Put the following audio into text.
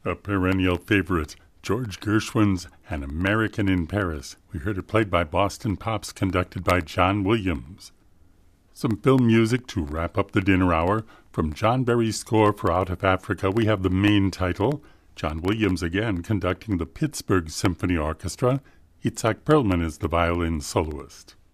A perennial favorite, George Gershwin's An American in Paris. We heard it played by Boston Pops, conducted by John Williams. Some film music to wrap up the dinner hour. From John Barry's score for Out of Africa, we have the main title. John Williams again conducting the Pittsburgh Symphony Orchestra. Itzhak Perlman is the violin soloist.